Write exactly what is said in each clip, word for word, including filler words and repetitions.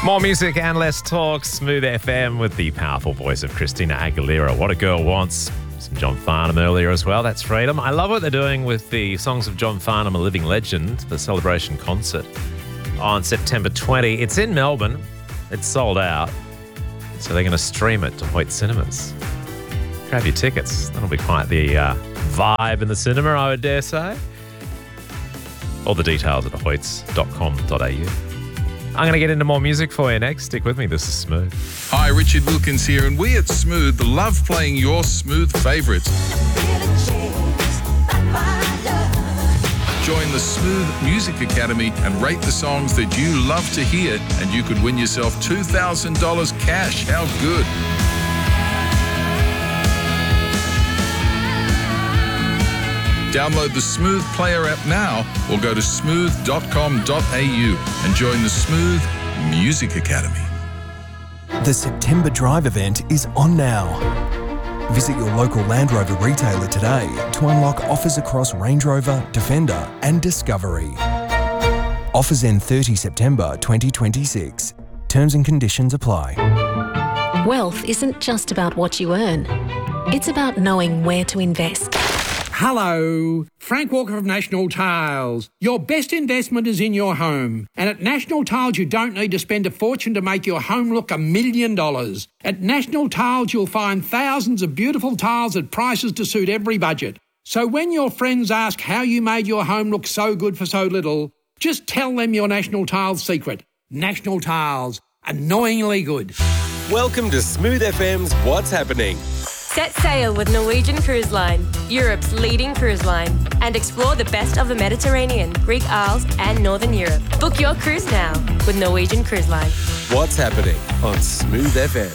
More music and less talk. Smooth F M with the powerful voice of Christina Aguilera. What a Girl Wants. Some John Farnham earlier as well. That's Freedom. I love what they're doing with the Songs of John Farnham, a Living Legend, the celebration concert on September twentieth. It's in Melbourne. It's sold out. So they're going to stream it to Hoyt Cinemas. Grab your tickets. That'll be quite the uh, vibe in the cinema, I would dare say. All the details at hoyts dot com dot a u. I'm going to get into more music for you next. Stick with me. This is Smooth. Hi, Richard Wilkins here, and we at Smooth love playing your Smooth favourites. Join the Smooth Music Academy and rate the songs that you love to hear, and you could win yourself two thousand dollars cash. How good? Download the Smooth Player app now or go to smooth dot com dot a u and join the Smooth Music Academy. The September Drive event is on now. Visit your local Land Rover retailer today to unlock offers across Range Rover, Defender and Discovery. Offers end thirtieth September twenty twenty-six. Terms and conditions apply. Wealth isn't just about what you earn. It's about knowing where to invest. Hello, Frank Walker of National Tiles. Your best investment is in your home. And at National Tiles, you don't need to spend a fortune to make your home look a million dollars. At National Tiles, you'll find thousands of beautiful tiles at prices to suit every budget. So when your friends ask how you made your home look so good for so little, just tell them your National Tiles secret. National Tiles, annoyingly good. Welcome to Smooth F M's What's Happening. Set sail with Norwegian Cruise Line, Europe's leading cruise line, and explore the best of the Mediterranean, Greek Isles, and Northern Europe. Book your cruise now with Norwegian Cruise Line. What's Happening on Smooth F M.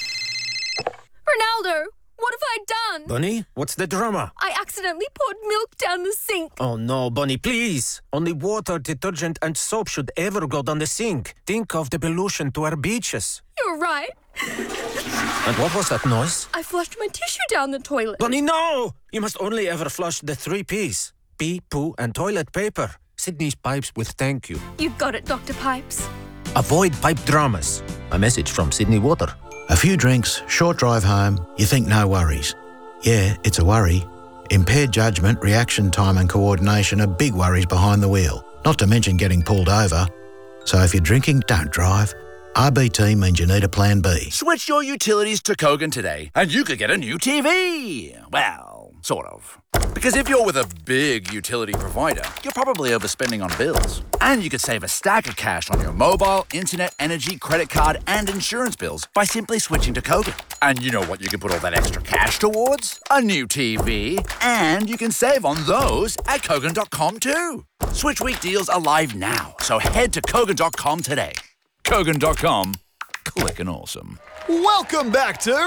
Ronaldo, what have I done? Bunny, what's the drama? I accidentally poured milk down the sink. Oh no, Bunny, please. Only water, detergent and soap should ever go down the sink. Think of the pollution to our beaches. You're right. And what was that noise? I flushed my tissue down the toilet. Bunny, no! You must only ever flush the three P's. Pee, poo and toilet paper. Sydney's pipes with thank you. You got it, Doctor Pipes. Avoid pipe dramas. A message from Sydney Water. A few drinks, short drive home, you think no worries. Yeah, it's a worry. Impaired judgment, reaction time and coordination are big worries behind the wheel, not to mention getting pulled over. So if you're drinking, don't drive. R B T means you need a plan B. Switch your utilities to Kogan today and you could get a new T V. Well, sort of. Because if you're with a big utility provider, you're probably overspending on bills. And you could save a stack of cash on your mobile, internet, energy, credit card and insurance bills by simply switching to Kogan. And you know what you can put all that extra cash towards? A new T V. And you can save on those at Kogan dot com too. Switch week deals are live now, so head to Kogan dot com today. Kogan dot com. Clickin' awesome. Welcome back to...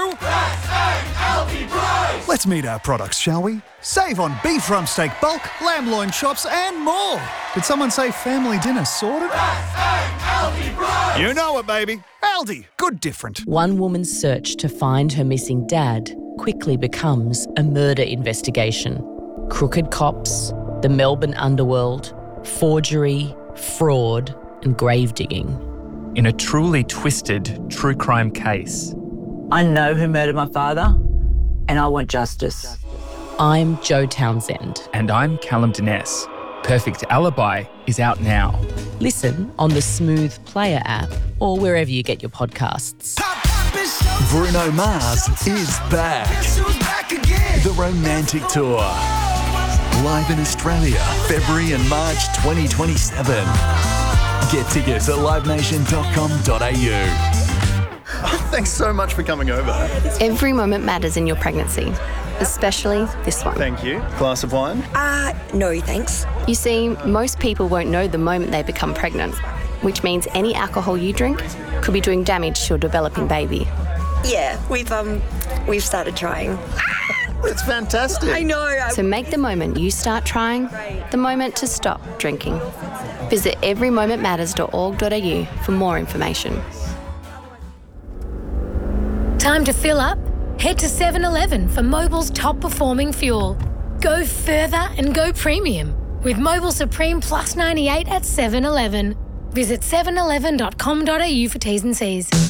Let's meet our products, shall we? Save on beef rump steak bulk, lamb loin chops and more. Did someone say family dinner sorted? You know it, baby. Aldi. Good different. One woman's search to find her missing dad quickly becomes a murder investigation. Crooked cops, the Melbourne underworld, forgery, fraud and grave digging. In a truly twisted true crime case. I know who murdered my father, and I want justice. I'm Jo Townsend. And I'm Callum Dines. Perfect Alibi is out now. Listen on the Smooth Player app or wherever you get your podcasts. Bruno Mars is back. The Romantic Tour. Live in Australia, February and March twenty twenty-seven. Get tickets at live nation dot com dot a u. Thanks so much for coming over. Every moment matters in your pregnancy, especially this one. Thank you. Glass of wine? Uh, no thanks. You see, most people won't know the moment they become pregnant, which means any alcohol you drink could be doing damage to your developing baby. Yeah, we've um, we've started trying. It's fantastic. I know. I'm... So make the moment you start trying the moment to stop drinking. Visit every moment matters dot org dot a u for more information. Time to fill up? Head to seven eleven for Mobil's top performing fuel. Go further and go premium with Mobil Supreme Plus ninety-eight at seven eleven. Visit seven eleven dot com dot a u for T's and C's.